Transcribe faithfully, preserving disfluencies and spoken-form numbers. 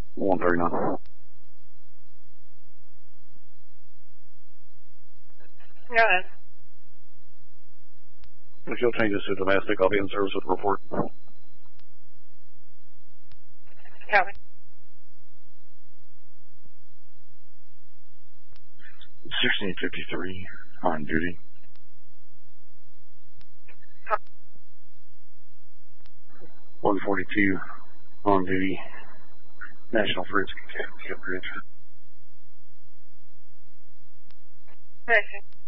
one thirty-nine. Go ahead. If you'll change this to domestic, I'll be in service with the report. Copy. sixteen fifty-three on duty. one forty-two on duty. National Forensic Academy Bridge. Correction.